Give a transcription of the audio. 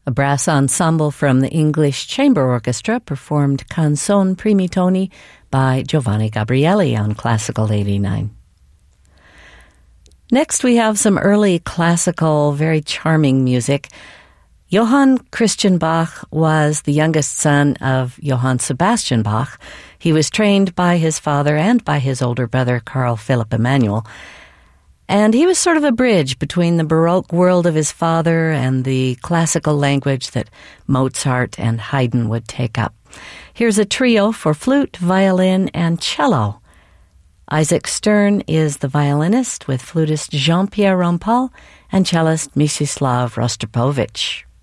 A brass ensemble from the English Chamber Orchestra performed Canzone Primi Toni by Giovanni Gabrieli on Classical 89. Next, we have some early classical, very charming music. Johann Christian Bach was the youngest son of Johann Sebastian Bach. He was trained by his father and by his older brother, Carl Philipp Emanuel. And he was sort of a bridge between the Baroque world of his father and the classical language that Mozart and Haydn would take up. Here's a trio for flute, violin, and cello. Isaac Stern is the violinist with flutist Jean-Pierre Rampal and cellist Mstislav Rostropovich.